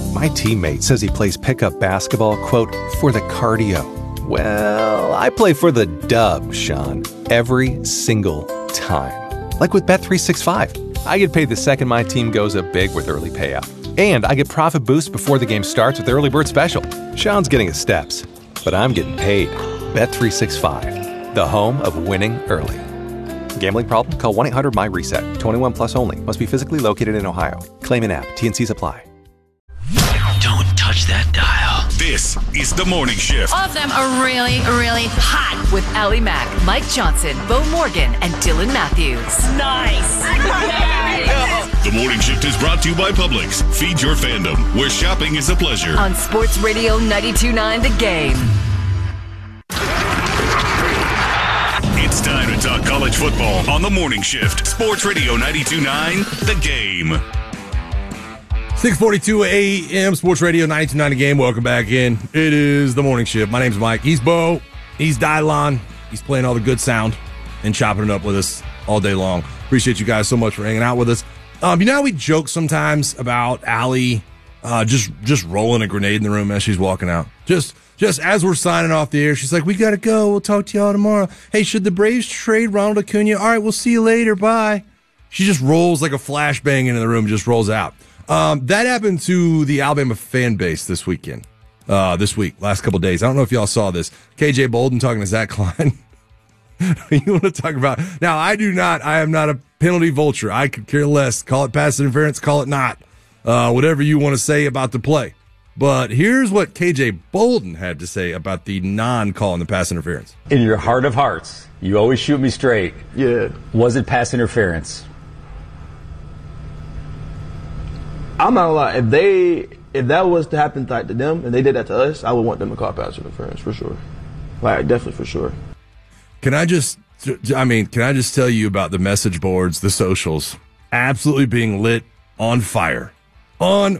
My teammate says he plays pickup basketball, quote, for the cardio. Well, I play for the dub, Sean, every single time. Like with Bet365. I get paid the second my team goes up big with early payout. And I get profit boost before the game starts with the early bird special. Sean's getting his steps, but I'm getting paid. Bet365, the home of winning early. Gambling problem? Call 1-800-MY-RESET. 21 plus only. Must be physically located in Ohio. Claim in app. T&Cs apply. Don't touch that dial. This is The Morning Shift. All of them are really, really hot. With Allie Mack, Mike Johnson, Bo Morgan, and Dylan Matthews. Nice. The Morning Shift is brought to you by Publix. Feed your fandom, where shopping is a pleasure. On Sports Radio 92.9 The Game. It's time to talk college football on The Morning Shift. Sports Radio 92.9 The Game. 6:42 a.m. Sports Radio 92.9 The Game. Welcome back in. It is The Morning Shift. My name's Mike. He's Bo. He's Dylan. He's playing all the good sound and chopping it up with us all day long. Appreciate you guys so much for hanging out with us. You know how we joke sometimes about Allie just rolling a grenade in the room as she's walking out? Just as we're signing off the air, she's like, we got to go. We'll talk to y'all tomorrow. Hey, should the Braves trade Ronald Acuna? All right, we'll see you later. Bye. She just rolls like a flashbang into the room, just rolls out. That happened to the Alabama fan base this weekend. This week, last couple of days. I don't know if y'all saw this. KJ Bolden talking to Zach Klein. You want to talk about... Now, I am not a penalty vulture. I could care less. Call it pass interference, call it not. Whatever you want to say about the play. But here's what KJ Bolden had to say about the non-call in the pass interference. In your heart of hearts, you always shoot me straight. Yeah. Was it pass interference? I'm not gonna lie. If that was to happen to them and they did that to us, I would want them to call pass interference for sure. Like, definitely for sure. Can I just tell you about the message boards, the socials, absolutely being lit on fire in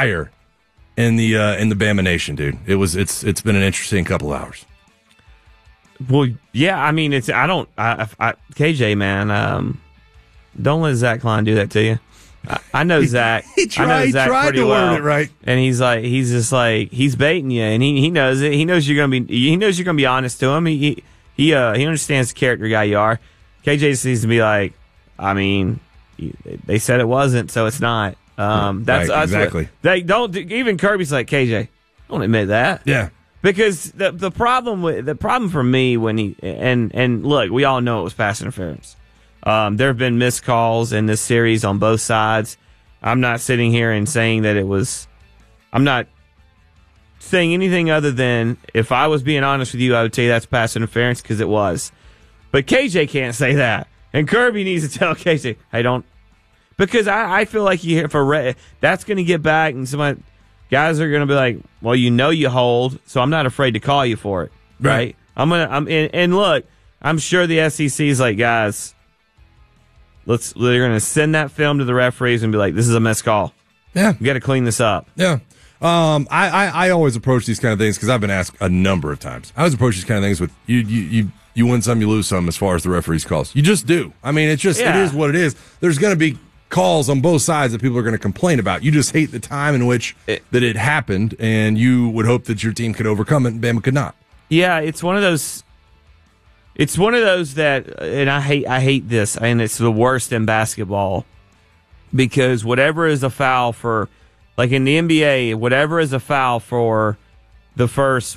the Bama Nation, dude. It's been an interesting couple hours. Well, yeah, I mean, KJ, man, don't let Zach Klein do that to you. I know Zach. He tried pretty to well, word it right, and he's baiting you, and he knows it. He knows you're gonna be honest to him. He understands the character guy you are. KJ just needs to be like, I mean, they said it wasn't, so it's not. That's right, exactly. They don't. Even Kirby's like, KJ, don't admit that. Yeah. Because the problem for me when he and look, we all know it was pass interference. There have been missed calls in this series on both sides. I'm not sitting here and saying that it was. I'm not saying anything other than if I was being honest with you, I would tell you that's pass interference because it was. But KJ can't say that, and Kirby needs to tell KJ, hey, don't. Because I feel like that's going to get back, and some guys are going to be like, well, you hold, so I'm not afraid to call you for it, right? And look, I'm sure the SEC is like, guys, they're going to send that film to the referees and be like, this is a missed call. Yeah, we got to clean this up. Yeah. I always approach these kind of things because I've been asked a number of times. I always approach these kind of things with you win some, you lose some as far as the referees calls. You just do. I mean, it is what it is. There's going to be calls on both sides that people are going to complain about. You just hate the time in which that it happened, and you would hope that your team could overcome it, and Bama could not. Yeah, it's one of those. It's one of those that, and I hate this, and it's the worst in basketball because whatever is a foul for, like in the NBA, whatever is a foul for the first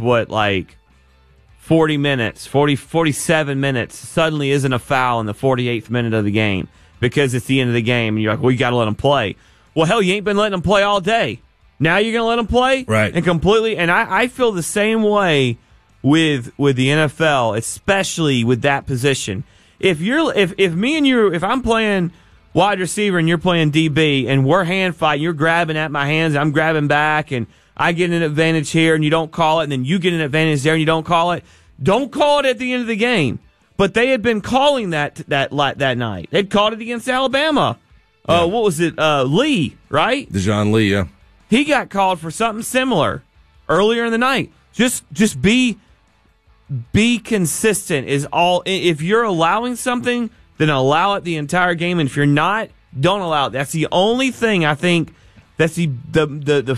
40 minutes, 47 minutes, suddenly isn't a foul in the 48th minute of the game. Because it's the end of the game, and you're like, well, you got to let them play. Well, hell, you ain't been letting them play all day. Now you're going to let them play? Right. And completely, and I feel the same way with the NFL, especially with that position. If I'm playing wide receiver and you're playing DB, and we're hand fighting, you're grabbing at my hands, I'm grabbing back, and I get an advantage here, and you don't call it, and then you get an advantage there, and you don't call it. Don't call it at the end of the game. But they had been calling that night. They'd called it against Alabama. Yeah. What was it? Lee, right? Dejoun Lee, yeah. He got called for something similar earlier in the night. Just be consistent is all. If you're allowing something, then allow it the entire game. And if you're not, don't allow it. That's the only thing I think. That's the